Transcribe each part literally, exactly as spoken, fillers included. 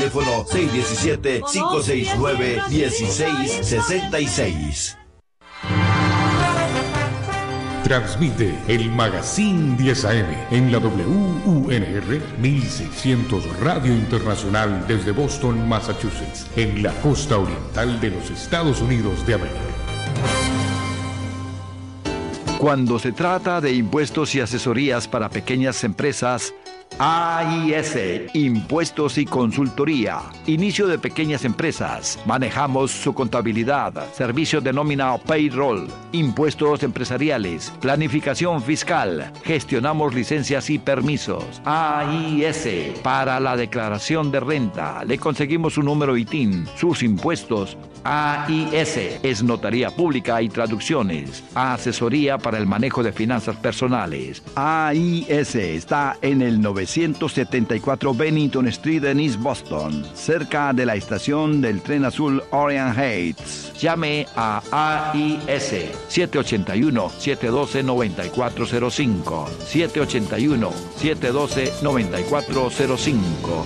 Teléfono seis uno siete, cinco seis nueve, uno seis seis seis. Transmite el Magazine diez A M en la W U N R mil seiscientos Radio Internacional desde Boston, Massachusetts, en la costa oriental de los Estados Unidos de América. Cuando se trata de impuestos y asesorías para pequeñas empresas, A I S, Impuestos y Consultoría. Inicio de pequeñas empresas. Manejamos su contabilidad, servicios de nómina o payroll, impuestos empresariales, planificación fiscal. Gestionamos licencias y permisos. A I S, para la declaración de renta. Le conseguimos su número I T I N, sus impuestos. A I S es notaría pública y traducciones. Asesoría para el manejo de finanzas personales. A I S está en el novecientos setenta y cuatro Bennington Street en East Boston, cerca de la estación del tren azul Orient Heights. Llame a A I S siete ocho uno, siete uno dos, nueve cuatro cero cinco, siete ocho uno, siete uno dos, nueve cuatro cero cinco.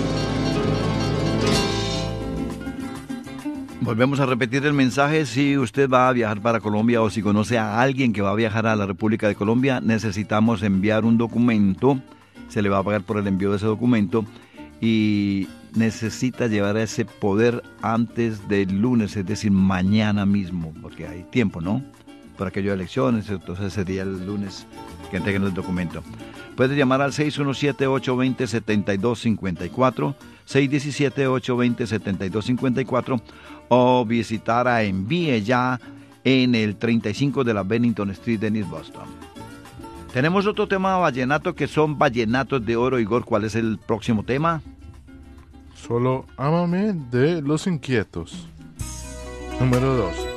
Volvemos a repetir el mensaje. Si usted va a viajar para Colombia o si conoce a alguien que va a viajar a la República de Colombia, necesitamos enviar un documento. Se le va a pagar por el envío de ese documento y necesita llevar ese poder antes del lunes, es decir, mañana mismo, porque hay tiempo, ¿no? Por aquello de elecciones, entonces sería el lunes que entreguen el documento. Puede llamar al seis uno siete, ocho dos cero, siete dos cinco cuatro, seis uno siete, ocho dos cero, siete dos cinco cuatro o visitar a Envíe Ya en el treinta y cinco de la Bennington Street en East Boston. Tenemos otro tema vallenato que son vallenatos de oro. Igor, ¿cuál es el próximo tema? Solo Ámame de Los Inquietos. Número dos.